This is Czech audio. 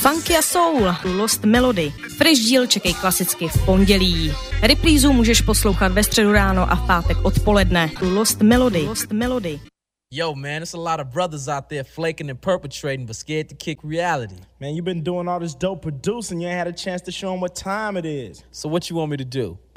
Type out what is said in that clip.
Funky a soul, Lost Melody. Fresh díl čekej klasicky v pondělí. Reprízu můžeš poslouchat ve středu ráno a v pátek odpoledne. Lost Melody. Lost Melody. Yo, man, there's a lot of brothers out there flaking and perpetrating but scared to kick reality. Man, you've been doing all this dope producing. You ain't had a chance to show them what time it is. So what you want me to do?